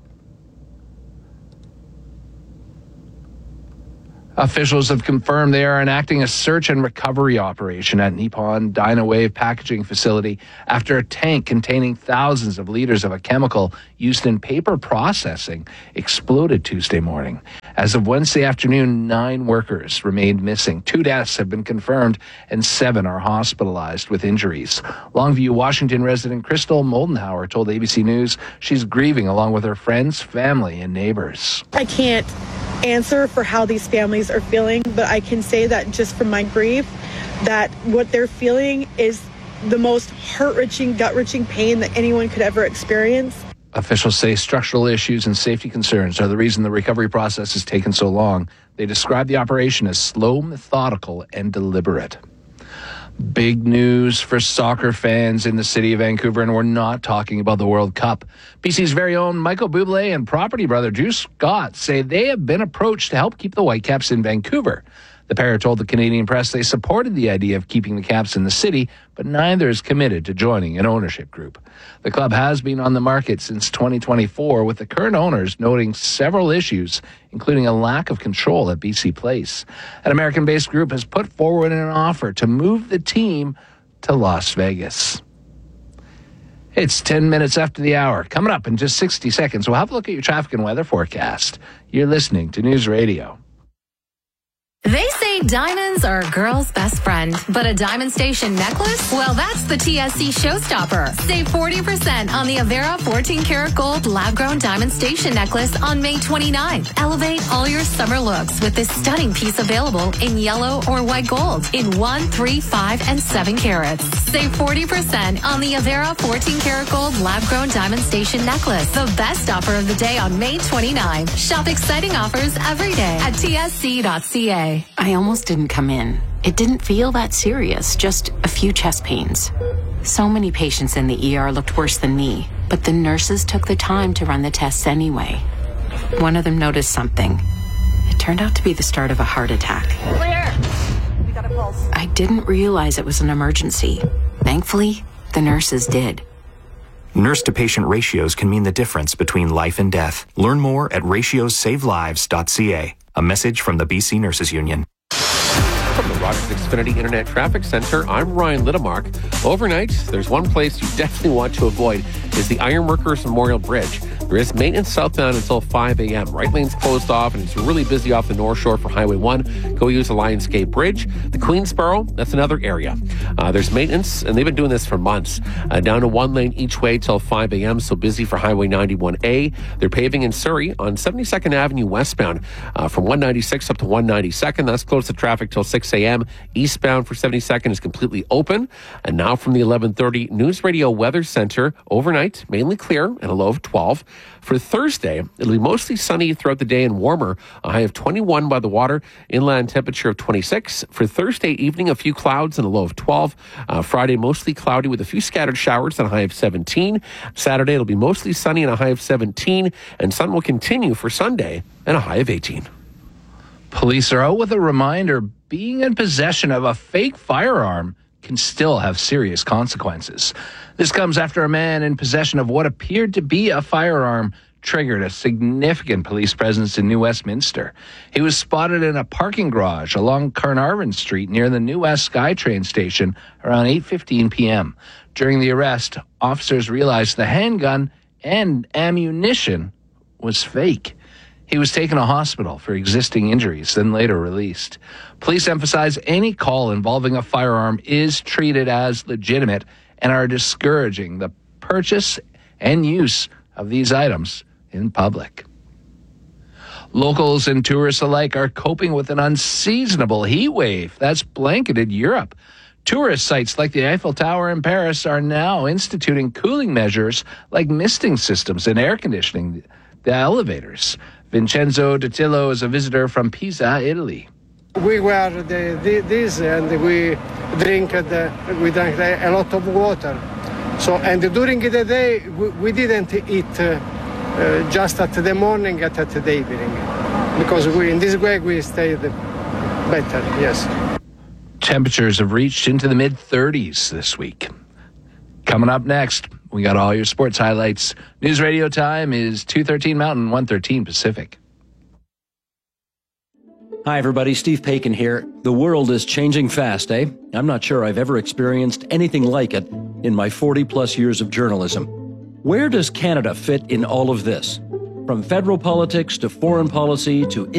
Officials have confirmed they are enacting a search and recovery operation at Nippon Dynawave packaging facility after a tank containing thousands of liters of a chemical used in paper processing exploded Tuesday morning. As of Wednesday afternoon, 9 workers remained missing. 2 deaths have been confirmed and 7 are hospitalized with injuries. Longview, Washington resident Crystal Moldenhauer told ABC News she's grieving along with her friends, family, and neighbors. I can't answer for how these families are feeling, but I can say that just from my grief, that what they're feeling is the most heart-wrenching, gut-wrenching pain that anyone could ever experience. Officials say structural issues and safety concerns are the reason the recovery process has taken so long. They describe the operation as slow, methodical, and deliberate. Big news for soccer fans in the city of Vancouver, and we're not talking about the World Cup. BC's very own Michael Bublé and property brother Drew Scott say they have been approached to help keep the Whitecaps in Vancouver. The pair told the Canadian press they supported the idea of keeping the Caps in the city, but neither is committed to joining an ownership group. The club has been on the market since 2024, with the current owners noting several issues, including a lack of control at BC Place. An American-based group has put forward an offer to move the team to Las Vegas. It's 10 minutes after the hour. Coming up in just 60 seconds, we'll have a look at your traffic and weather forecast. You're listening to News Radio. They say diamonds are a girl's best friend, but a Diamond Station necklace? Well, that's the TSC showstopper. Save 40% on the Avera 14-karat gold lab-grown Diamond Station necklace on May 29th. Elevate all your summer looks with this stunning piece available in yellow or white gold in 1, 3, 5, and 7 carats. Save 40% on the Avera 14-karat gold lab-grown Diamond Station necklace. The best offer of the day on May 29th. Shop exciting offers every day at tsc.ca. I almost didn't come in. It didn't feel that serious, just a few chest pains. So many patients in the ER looked worse than me, but the nurses took the time to run the tests anyway. One of them noticed something. It turned out to be the start of a heart attack. Clear! We got a pulse. I didn't realize it was an emergency. Thankfully, the nurses did. Nurse-to-patient ratios can mean the difference between life and death. Learn more at ratiosavelives.ca. A message from the BC Nurses Union. From the Rogers Xfinity Internet Traffic Center, I'm Ryan Littlemark. Overnight, there's one place you definitely want to avoid is the Ironworkers Memorial Bridge. There is maintenance southbound until 5 a.m. Right lane's closed off, and it's really busy off the North Shore for Highway 1. Go use the Lionsgate Bridge. The Queensboro, that's another area. There's maintenance, and they've been doing this for months. Down to 1 lane each way till 5 a.m., so busy for Highway 91A. They're paving in Surrey on 72nd Avenue westbound from 196 up to 192nd. That's closed to traffic till 6 a.m. Eastbound for 72nd is completely open. And now from the 11:30 News Radio Weather Center, overnight, mainly clear and a low of 12. For Thursday, it'll be mostly sunny throughout the day and warmer. A high of 21 by the water. Inland temperature of 26. For Thursday evening, a few clouds and a low of 12. Friday, mostly cloudy with a few scattered showers and a high of 17. Saturday, it'll be mostly sunny and a high of 17. And sun will continue for Sunday and a high of 18. Police are out with a reminder: being in possession of a fake firearm can still have serious consequences. This comes after a man in possession of what appeared to be a firearm triggered a significant police presence in New Westminster. He was spotted in a parking garage along Carnarvon Street near the New West SkyTrain station around 8:15 p.m. During the arrest, officers realized the handgun and ammunition was fake. He was taken to hospital for existing injuries, then later released. Police emphasize any call involving a firearm is treated as legitimate and are discouraging the purchase and use of these items in public. Locals and tourists alike are coping with an unseasonable heat wave that's blanketed Europe. Tourist sites like the Eiffel Tower in Paris are now instituting cooling measures like misting systems and air conditioning the elevators. Vincenzo Datillo is a visitor from Pisa, Italy. We wear this and we drank a lot of water. So, and during the day, we didn't eat just at the morning and at the evening, because in this way we stayed better, yes. Temperatures have reached into the mid-30s this week. Coming up next, we got all your sports highlights. News Radio time is 2:13 Mountain, 1:13 Pacific. Hi, everybody. Steve Paikin here. The world is changing fast, eh? I'm not sure I've ever experienced anything like it in my 40-plus years of journalism. Where does Canada fit in all of this? From federal politics to foreign policy to